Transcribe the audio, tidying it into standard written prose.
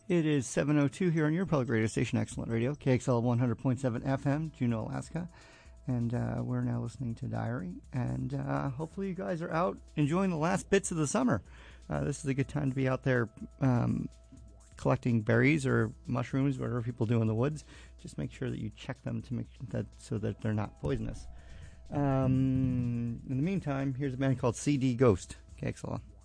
It is 7:02 here on your public radio station, Excellent Radio, KXL 100.7 FM, Juneau, Alaska. And we're now listening to Diary. And hopefully you guys are out enjoying the last bits of the summer. This is a good time to be out there collecting berries or mushrooms, whatever people do in the woods. Just make sure that you check them to make that so that they're not poisonous. In the meantime, here's a band called CD Ghost, KXL.